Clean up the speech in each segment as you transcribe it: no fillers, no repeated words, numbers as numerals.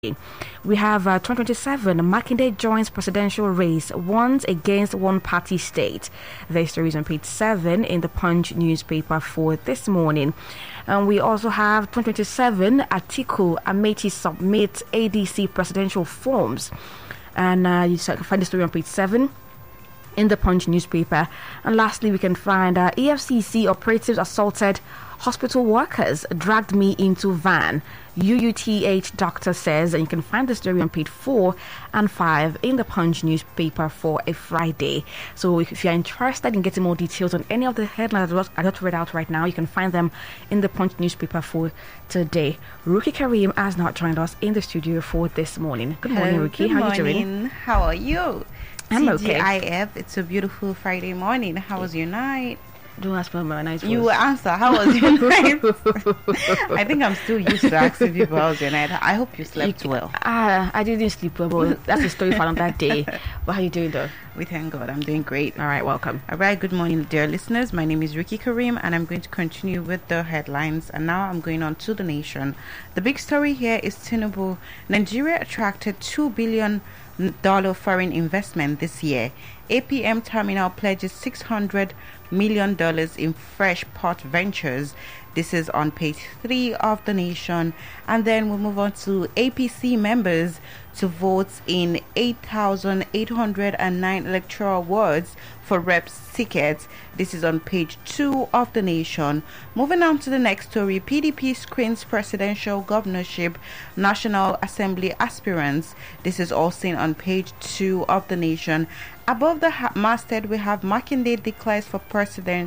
We have 2027 Makinde joins presidential race once against one-party state. The story is on page 7 in the Punch newspaper for this morning. And we also have 2027 Atiku Amechi submits ADC presidential forms. And you can find the story on page 7 in the Punch newspaper. And lastly, we can find EFCC operatives assaulted hospital workers, dragged me into van. UUTH doctor says, and you can find the story on page 4 and 5 in the Punch newspaper for a Friday. So if you're interested in getting more details on any of the headlines I just read out right now, you can find them in the Punch newspaper for today. Ruki Karim has not joined us in the studio for this morning. Good morning, Ruki. How are you doing? How are you? I'm okay. TGIF, it's a beautiful Friday morning. How was your night? Don't ask me my night. You answer. How was your night? I think I'm still used to asking people how was your night. I hope you slept well. I didn't sleep well, but that's the story for that day. But how you doing though? We thank God. I'm doing great. All right, welcome. All right, good morning, dear listeners. My name is Ricky Karim, and I'm going to continue with the headlines. And now I'm going on to the nation. The big story here is Tinubu. Nigeria attracted $2 billion foreign investment this year. APM Terminal pledges $600 million in fresh port ventures. This is on page 3 of the nation. And then we'll move on to APC members to vote in 8,809 electoral wards for reps tickets. This is on page 2 of the nation. Moving on to the next story, PDP screens presidential governorship National Assembly aspirants. This is all seen on page 2 of the nation. Above the masthead, we have Makinde declares for president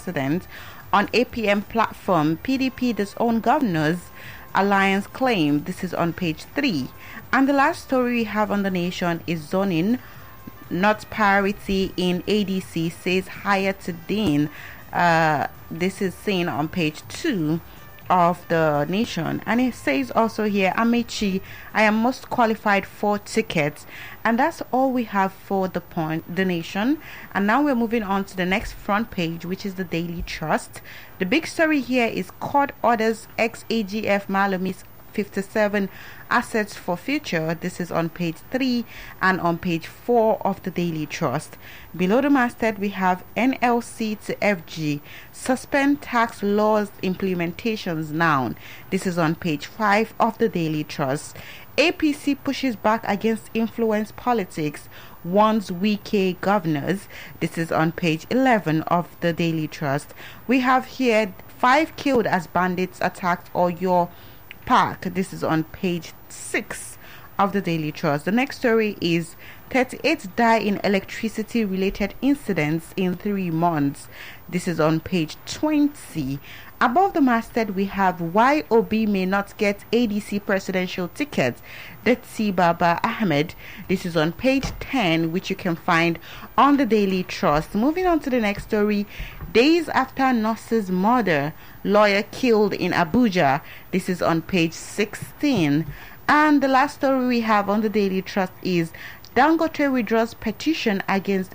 on APM platform. PDP does own governors alliance claim. This is on page 3. And the last story we have on the nation is zoning not priority in ADC, says Hayatuddin. This is seen on page 2 of the nation. And it says also here, Amechi, I am most qualified for tickets. And that's all we have for the nation. And now we're moving on to the next front page, which is the Daily Trust. The big story here is court orders ex-AGF Malumi's 57 assets for future. This is on page 3 and on page 4 of the Daily Trust. Below the masthead, we have NLC to FG suspend tax laws implementations now. This is on page 5 of the Daily Trust. APC pushes back against influence politics, warns Wike governors. This is on page 11 of the Daily Trust. We have here 5 killed as bandits attacked Oyo Park. This is on page 6 of the Daily Trust. The next story is 38 die in electricity related incidents in 3 months. This is on page 20. Above the masthead, we have why Obi may not get ADC presidential ticket. Detsi Baba Ahmed. This is on page 10, which you can find on the Daily Trust. Moving on to the next story. Days after nurse's murder, lawyer killed in Abuja. This is on page 16. And the last story we have on the Daily Trust is Dangote withdraws petition against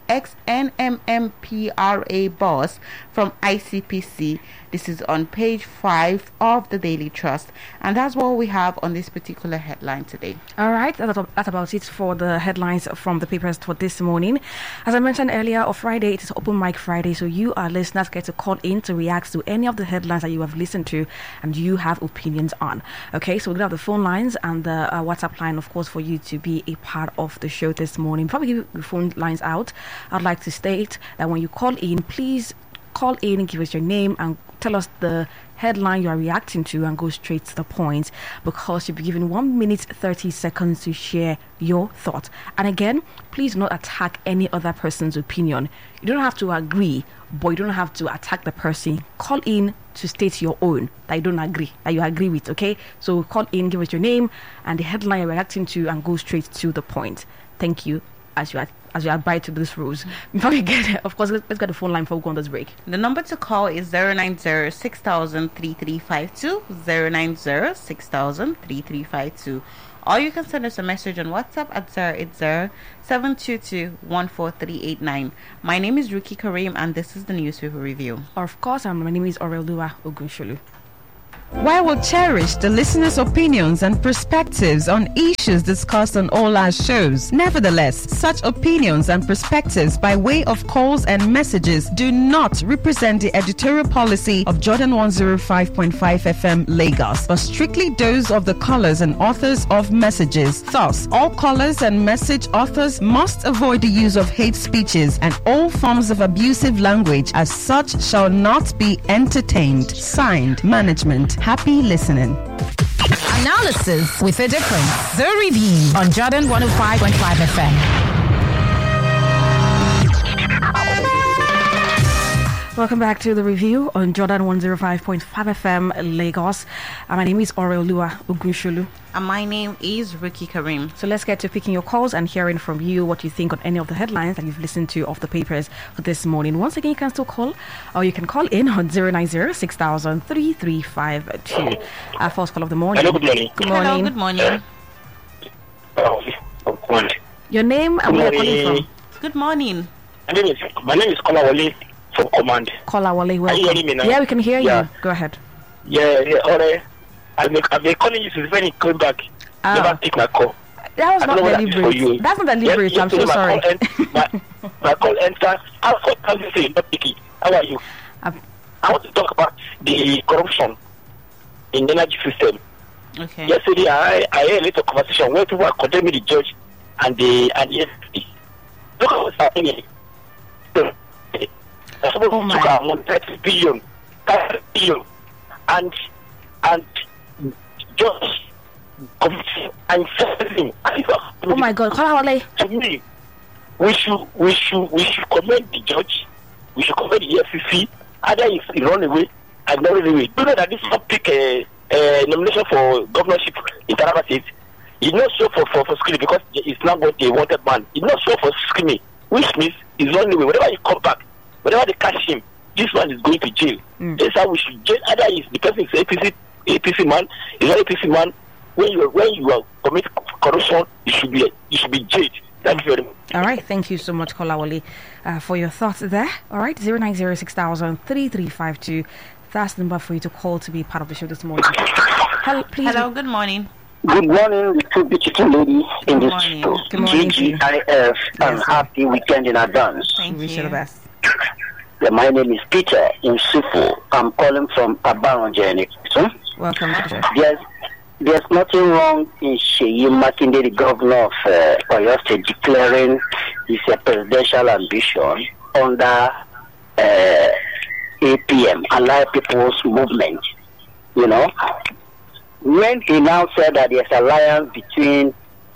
ex-NMMPRA boss from ICPC. This is on page 5 of the Daily Trust. And that's what we have on this particular headline today. All right, that's about it for the headlines from the papers for this morning. As I mentioned earlier, on Friday, it is Open Mic Friday, so you, our listeners, get to call in to react to any of the headlines that you have listened to and you have opinions on. Okay, so we're going to have the phone lines and the WhatsApp line, of course, for you to be a part of the show this morning. Before we give the phone lines out, I'd like to state that when you call in, please call in and give us your name and tell us the headline you are reacting to and go straight to the point, because you'll be given 1 minute 30 seconds to share your thoughts. And again, please do not attack any other person's opinion. You don't have to agree, but you don't have to attack the person. Call in to state your own that you don't agree, that you agree with. Okay, so call in, give us your name and the headline you're reacting to, and go straight to the point. Thank you as you abide to these rules. Before we get there, of course, let's get the phone line before we go on this break. The number to call is 090-6000-3352, 090-6000-3352. Or you can send us a message on WhatsApp at 080-722-14389. My name is Ruki Karim, and this is the Newspaper Review. Of course, my name is Aurelua Ogunsholu. While we'll cherish the listeners' opinions and perspectives on issues discussed on all our shows, nevertheless, such opinions and perspectives by way of calls and messages do not represent the editorial policy of Jordan 105.5 FM Lagos, but strictly those of the callers and authors of messages. Thus, all callers and message authors must avoid the use of hate speeches and all forms of abusive language, as such shall not be entertained. Signed, Management. Happy listening. Analysis with a difference. The Review on Jordan 105.5 FM. Welcome back to The Review on Jordan 105.5 FM Lagos. My name is Oreolua Ogunsholu. And my name is Ricky Karim. So let's get to picking your calls and hearing from you what you think on any of the headlines that you've listened to off the papers for this morning. Once again, you can still call, or you can call in on 090-6000-3352. Our first call of the morning. Hello, good morning. Good morning. Hello, good morning. Good morning. Your name and where you're calling from? Good morning. My name is Kolawole from Command. Kolawole, welcome. Are you hearing me now? Yeah, we can hear Yeah. you. Go ahead. All right. I've been calling you since when you came back. Never take my call. That was I not don't know what that is for you. deliberate. That's not deliberate. Yes, I'm so yesterday sorry. My call enter. How you say not picky? How are you? I want to talk about the corruption in the energy system. Okay. Yesterday, I heard a little conversation where people are condemning the judge and the FD. Look at what's happening. They're supposed to took around 30 billion, and just committing and sentencing. Oh my God, Kolawole. To me, we should commend the judge. We should commend the FCC. Either if he run away and not run away. Do you know that this topic nomination for governorship in Taraba State is not so for screening because it's not what they wanted man. It's not so for screening, which means he's running away. Whenever he come back, whenever they catch him, this one is going to jail. That's how we should jail. Either if the person is APC man, is not APC man. When you are commit corruption, you should be jailed. Thank you very much. All right, thank you so much, Kolawole, for your thoughts there. All right, 090-6000-3352. That's the number for you to call to be part of the show this morning. Hello, good morning. Good morning, the two beautiful ladies in the morning. studio. Good morning. GGIF, and happy weekend in advance. Thank Wish you the best. Yeah, my name is Peter Insufu. I'm calling from Abaronjeni. Welcome, Peter. There's nothing wrong in Sheyi Makinde, the governor of Oyo State, declaring his presidential ambition under APM, Allied People's Movement. You know, when he now said that there's alliance between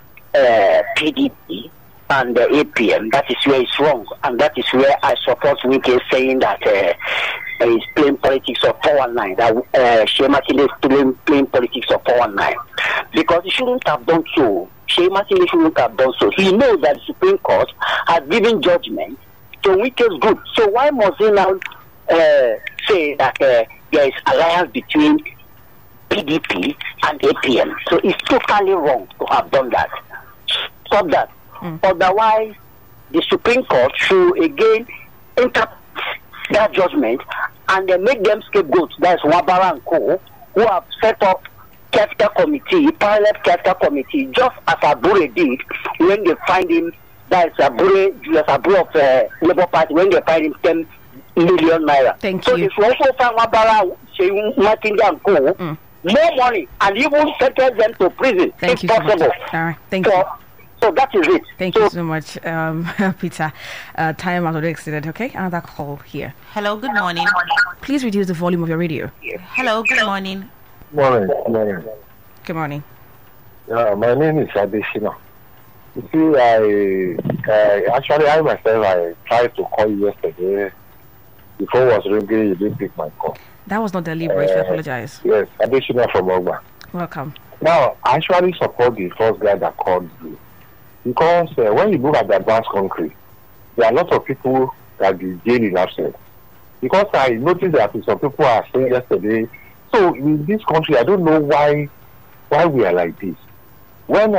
PDP and the APM, that is where it's wrong, and that is where I support Wike saying that he's playing politics of 419, that Sheyi Makinde is playing politics of 419, because he shouldn't have done so. Sheyi Makinde shouldn't have done so. He knows that the Supreme Court has given judgment to Wike's good. So why must he now say that there is alliance between PDP and APM? So it's totally wrong to have done that. Stop that. Otherwise, the Supreme Court should again interpret that judgment and then make them scapegoats. That's Wabara and Co., who have set up capital committee, parallel capital committee, just as Abure did when they find him. That's Abure, Julius Abure of Labour Party, when they find him 10 million naira. Thank so you. if you also find Wabara, Sheyi Makinde and Co., more money and even sentence them to prison Thank if you so possible. much. All right, thank you. So that is it. Thank you so much, Peter. Time has already exceeded. Okay, another call here. Hello, good morning. Please reduce the volume of your radio. Hello, good morning. Morning. Good morning. Yeah, my name is Adesina. You see, I myself, I tried to call you yesterday. Before it was ringing, you didn't pick my call. That was not deliberate. I apologize. Yes, Adesina from Ogba. Welcome. Now, I actually support the first guy that called you. Because when you look at the advanced country, there are a lot of people that be jailed in absence. Because I noticed that some people are saying yesterday, so in this country, I don't know why we are like this. When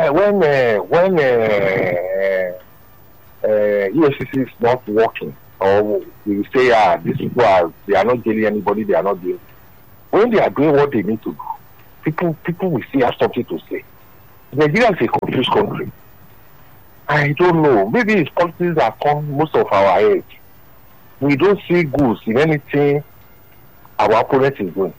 EFCC is not working, or we say, these people they are not jailing anybody, they are not doing. when they are doing what they need to do, people will still have something to say. Nigeria is a confused country. I don't know. Maybe it's politics that come most of our heads. We don't see goods in anything our opponent is doing.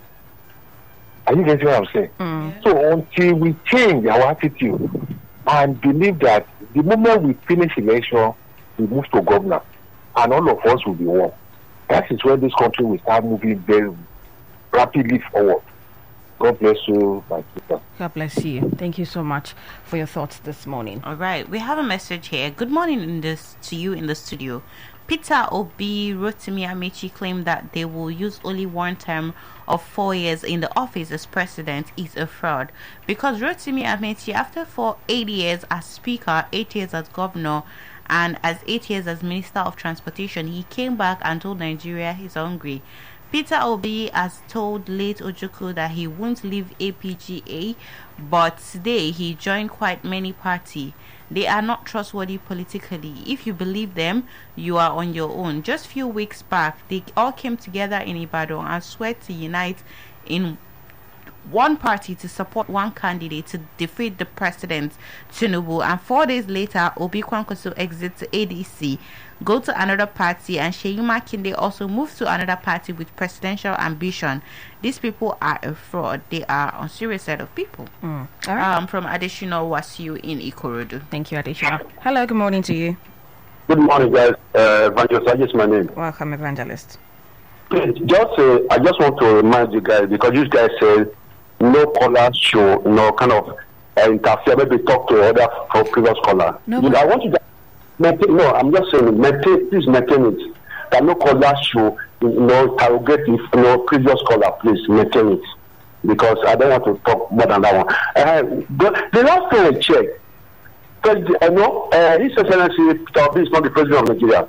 Are you getting what I'm saying? So until we change our attitude and believe that the moment we finish election, we move to government, and all of us will be one. That is when this country will start moving very rapidly forward. God bless you, my sister. God bless you. Thank you so much for your thoughts this morning. All right, we have a message here. Good morning to you in the studio. Peter Obi, Rotimi Amechi claimed that they will use only one term of 4 years in the office as president is a fraud, because Rotimi Amechi, after 8 years as speaker, 8 years as governor, and as 8 years as Minister of Transportation, he came back and told Nigeria he's hungry. Peter Obi has told late Ojukwu that he won't leave APGA, but today he joined quite many parties. They are not trustworthy politically. If you believe them, you are on your own. Just few weeks back, they all came together in Ibadan and swore to unite in one party to support one candidate to defeat the president, Tinubu, and 4 days later, Obi Kwankwaso exits ADC, go to another party, and Seyi Makinde also moved to another party with presidential ambition. These people are a fraud. They are on serious side of people. All right. From Adesina Wasiu in Ikorodu. Thank you, Adesina. Hello, good morning to you. Good morning, guys. Evangelist, is my name. Welcome, Evangelist. Please, I just want to remind you guys, because you guys said no caller show, no kind of interfere, maybe talk to other previous caller. No, I want you to maintain. No, I'm just saying, please maintain it. That no caller show, interrogate previous caller. Please maintain it, because I don't want to talk more than that one. The last thing I checked, because I know His Excellency Peter Obi is not the president of Nigeria.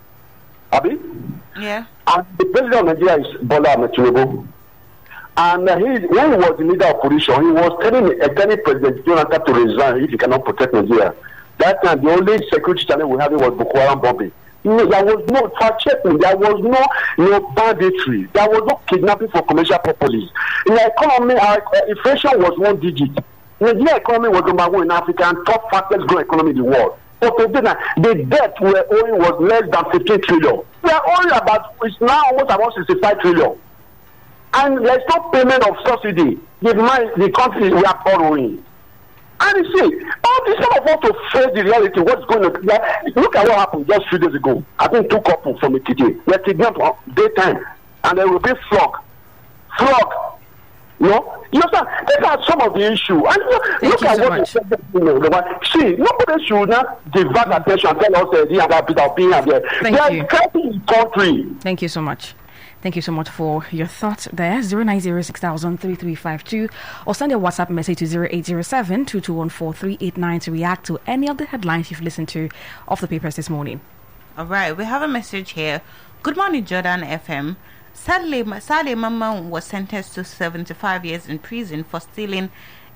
Abi? Yeah. And the president of Nigeria is Bola Ahmed Tinubu. And when he was the leader of opposition, he was telling President Jonathan to resign if he cannot protect Nigeria. That time, the only security channel we had was Boko Haram bombing. There was no fact-checking. There was no banditry. There was no kidnapping for commercial purposes. In the economy, our inflation was 1 digit. Nigeria economy was number 1 in Africa and top fastest growing economy in the world. But today, the debt we were owing was less than 15 trillion. We are owing it's now almost about 65 trillion. And there's no payment of subsidy. The country we are borrowing. And you see, all this kind of want to face the reality, what's going on. Look at what happened just 3 days ago. I think 2 couples from Ekiti were kidnapped on daytime, and they will be flogged. You understand? These are some of the issues. And look at what they said. See, nobody should not divert attention and tell us they are Peter Obi and they are cracking the country. Thank you so much. Thank you so much for your thoughts there. 09060003352 or send a WhatsApp message to 0807-2214-389 to react to any of the headlines you've listened to off the papers this morning. All right, we have a message here. Good morning, Jordan FM. Sadly, Mama was sentenced to 75 years in prison for stealing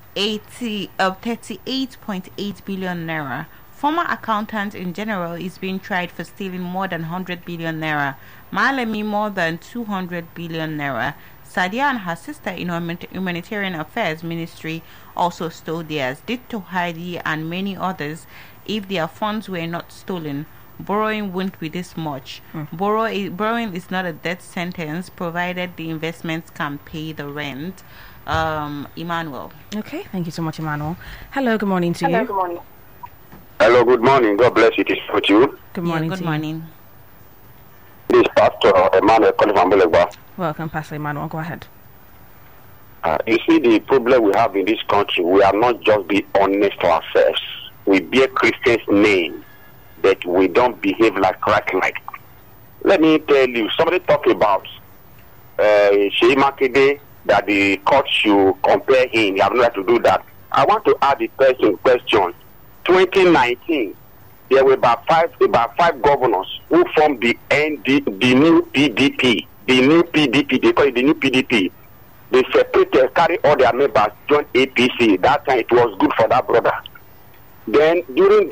38.8 billion naira. Former accountant in general is being tried for stealing more than 100 billion naira. Malemi more than 200 billion naira. Sadia and her sister in Humanitarian Affairs Ministry also stole theirs. Ditto Heidi and many others. If their funds were not stolen, borrowing wouldn't be this much. Borrowing is not a death sentence, provided the investments can pay the rent. Emmanuel. Okay, thank you so much, Emmanuel. Hello, good morning to you. Good morning. Hello, good morning. God bless you. It is with you. Good morning. Good morning. This is Pastor Emmanuel calling from Belegba. Welcome, Pastor Emmanuel. Go ahead. You see, the problem we have in this country, we are not just being honest to ourselves. We bear Christians' name, but we don't behave like Christ. Let me tell you, somebody talked about Seyi Makinde, that the court should compare him. You have no right to do that. I want to add the person question. 2019, there were about five governors who formed the new PDP. The new PDP, they call it the new PDP. They separated, carry all their members, join APC. That time it was good for that brother. Then during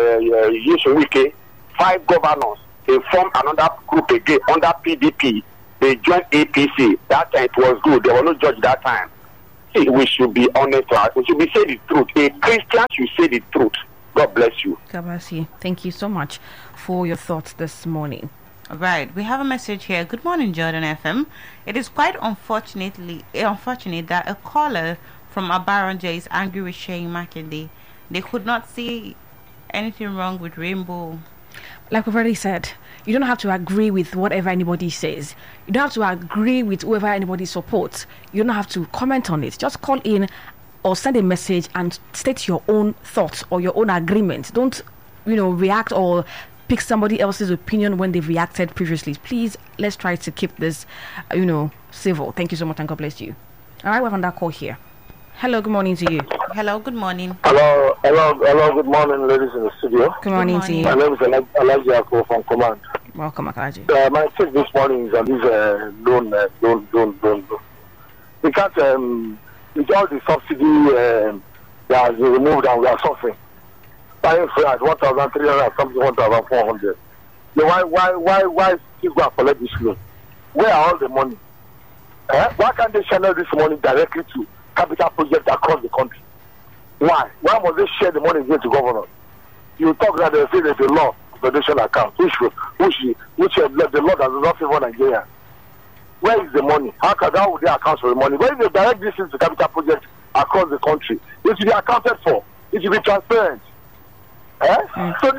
the Wike, 5 governors, they formed another group again under PDP. they joined APC. That time it was good. There was no judge that time. See, we should be honest. We should be say the truth. A Christian should say the truth. God bless you. God bless you. Thank you so much for your thoughts this morning. Right, we have a message here. Good morning, Jordan FM. It is quite unfortunate that a caller from Abaronja is angry with Sheyi Makinde. They could not see anything wrong with Rainbow. Like we've already said, you don't have to agree with whatever anybody says. You don't have to agree with whoever anybody supports. You don't have to comment on it. Just call in or send a message and state your own thoughts or your own agreement. Don't, react or pick somebody else's opinion when they've reacted previously. Please, let's try to keep this, civil. Thank you so much and God bless you. All right, we have another call here. Hello, good morning to you. Hello, good morning. Hello, good morning, ladies in the studio. Good morning to you. My name is Elijah Ako from Command. Welcome, Akalaji. My take this morning is on this loan. We can't, with all the subsidy that has been removed and we are suffering. Buying food at 1,300 something, 1,400. So why still go and collect this loan? Where are all the money? Why can't they channel this money directly to capital projects across the country? Why? Why must they share the money again to governors? You talk that they say there's a law donation account, which the law does not favor Nigeria. Where is the money? How would they account for the money? Where is the direct distance to capital projects across the country? It should be accounted for. It should be transparent. So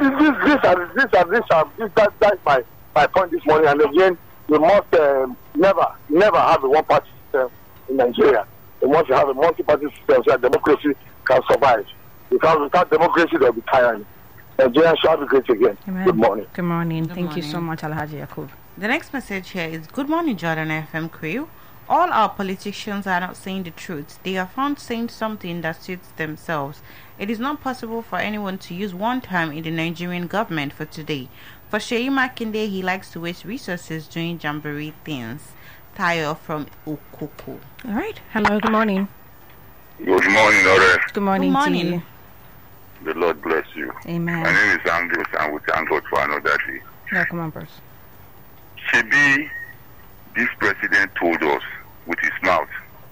that's my point this morning. And again, we must never have a one-party system in Nigeria. We must have a multi-party system so that democracy can survive. Because without democracy, there will be tyranny. Nigeria shall be great again. Amen. Good morning. Good morning. Good Thank you morning. so much, Alhaji Yakub. The next message here is, good morning, Jordan FM crew. All our politicians are not saying the truth. They are found saying something that suits themselves. It is not possible for anyone to use one term in the Nigerian government for today. For Sheyi Makinde, he likes to waste resources doing jamboree things. Tayo from Okoko. All right. Hello, good morning. Good morning, Ore. Good morning, Good morning. to you. The Lord bless you. Amen. My name is Ambrose, and we thank God for another day. Welcome, Ambrose. Shebi, this president told us with his mouth,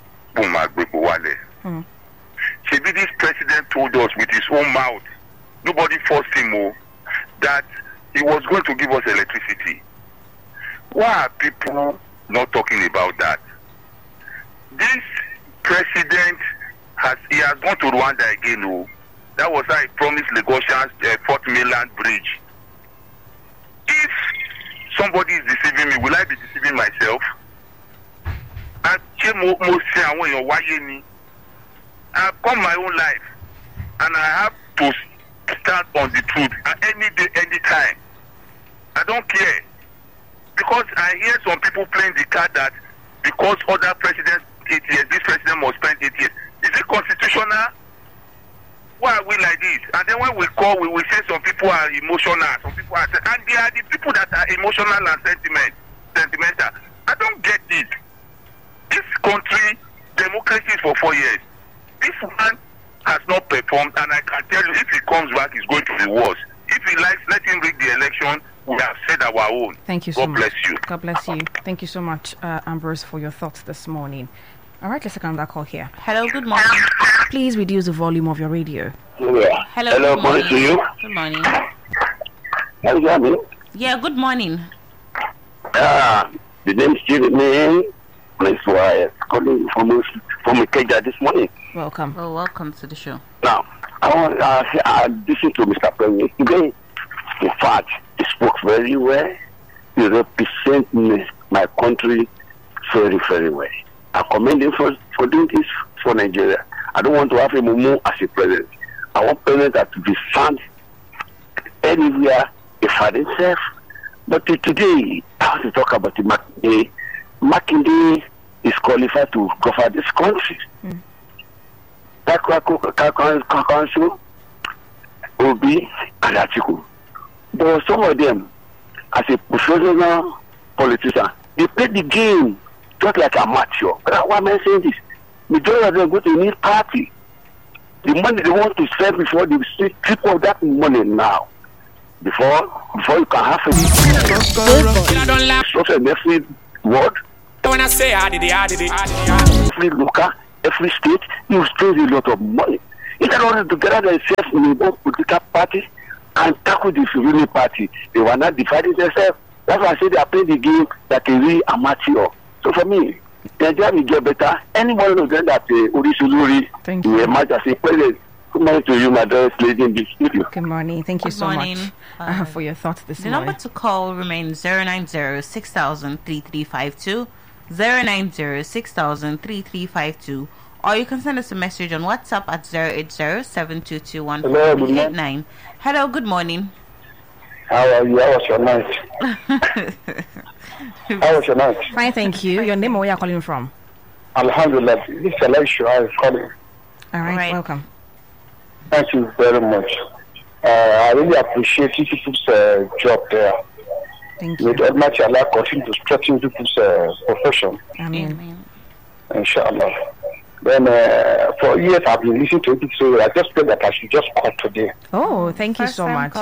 Shebi, this president told us with his own mouth, nobody forced him, that he was going to give us electricity. Why are people not talking about that? This president has gone to Rwanda again. That was how he promised Lagosians Fort Mainland Bridge. If somebody is deceiving me, will I be deceiving myself? I've come my own life, and I have to stand on the truth any day, any time. I don't care. Because I hear some people playing the card that because other presidents 8 years, this president must spend 8 years. Is it constitutional? Why are we like this? And then when we call, we will say some people are emotional, some people are, and they are the people that are emotional and sentimental. I don't get it. This country, democracy is for 4 years. This man has not performed, and I can tell you, if he comes back, it's going to be worse. If he likes, let him rig the election. We have said our own. Thank you so much. God bless you. God bless you. Thank you so much, Ambrose, for your thoughts this morning. All right, let's take another call here. Hello, good morning. Please reduce the volume of your radio. Yeah. Hello, good morning. To you. Good morning. Can you hear me? Yeah, good morning. The name is Jeremy. That's why I'm calling from Ikeja this morning. Welcome. Well, welcome to the show. Now, I listened to Mr. Premier today. In fact, he spoke very well. He represents my country very, very well. I commend him for doing this for Nigeria. I don't want to have him as a president. I want president to be found anywhere he finds himself. But today, I want to talk about the Makinde. Makinde is qualified to govern this country. Council will be an article. But some of them, as a professional politician, they play the game just like amateur. Why am I saying this? Majority of them go to a new party. The money they want to spend before they see triple of that money now. Before you can have it. So next ward. When I say I did it. Every local, every state, you spend a lot of money. Instead of to gather themselves in one political party and tackle the ruling party, they were not dividing themselves. That's why I say they are playing the game like a real amateur. So for me, Nigeria will get better. Anyone who that Urisuluri will emerge as a president. Good morning to you, my dearest lady in this studio. Good morning. Thank you so much for your thoughts this morning. The number to call remains 090-6000-3352, 090-6000-3352, or you can send us a message on WhatsApp at 080-7221-4889. Hello, good morning. How are you? How was your night? How was your night? Fine, thank you. Your name or where you are calling from? Alhamdulillah. This is Elisha. I am calling. All right, welcome. Thank you very much. I really appreciate you people's job there. Thank you. May the Almighty Allah continue to strengthen people's profession. Amen. Inshallah. Then for years I've been listening to it, so I just felt that I should just call today. Oh, thank you so much.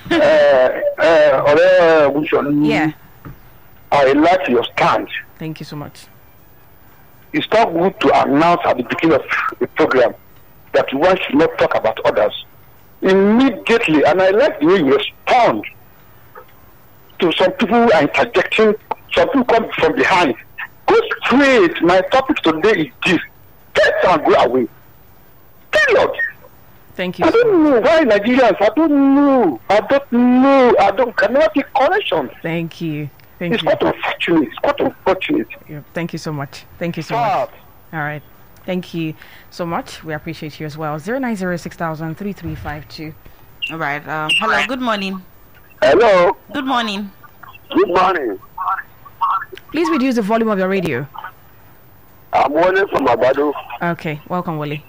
Yeah. I like your stand. Thank you so much. It's not good to announce at the beginning of the program that one should not talk about others. Immediately, and I like the way you respond to some people who are interjecting, some people come from behind. Go straight. My topic today is this. Get and go away. Period. Thank you. I don't know why Nigerians. I don't know. I cannot take correction. Thank you. It's quite unfortunate. It's quite unfortunate. Yeah, thank you so much. Thank you so much. All right. Thank you so much. We appreciate you as well. 090-6000-3352. All right. Hello. Good morning. Hello. Good morning. Good morning. Please reduce the volume of your radio. I'm Wale from Abado. Okay. Welcome, Wale.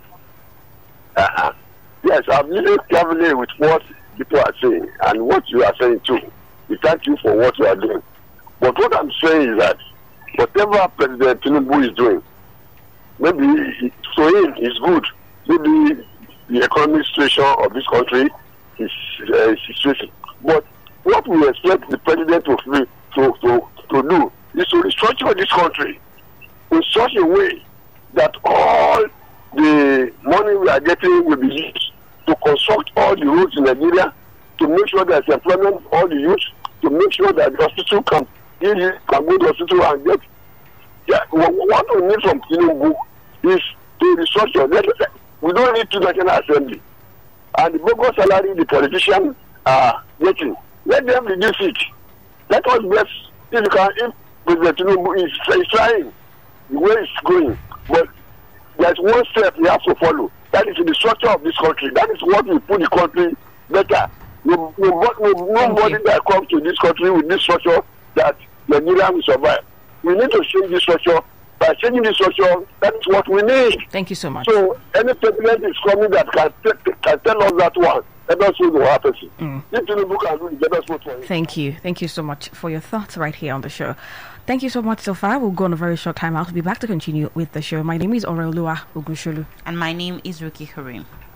Yes, I'm really traveling with what people are saying and what you are saying too. We thank you for what you are doing. But what I'm saying is that whatever President Tinubu is doing, maybe for him is good. Maybe the economic situation of this country is situation. But what we expect the president to do is to restructure this country in such a way that all the money we are getting will be used to construct all the roads in Nigeria, to make sure there's employment for all the youth, to make sure that the hospital can go to the hospital and get. Yeah, what we need from Tinubu is to restructure. We don't need to National Assembly. And the bogus salary the politicians are getting, let them reduce it. Let us best, if President Tinubu is trying the way it's going. But there's one step we have to follow. That is the structure of this country. That is what will put the country better. Nobody that comes to this country with this structure that Nigeria will survive. We need to change this structure. By changing this structure, that is what we need. Thank you so much. So any president is coming that can tell us that one. Let us see what happens. If Tinubu can do it, let us vote for it. Thank you. Thank you so much for your thoughts right here on the show. Thank you so much so far. We'll go on a very short time out. We'll be back to continue with the show. My name is Oreoluwa Ogunsholu. And my name is Ruki Karim.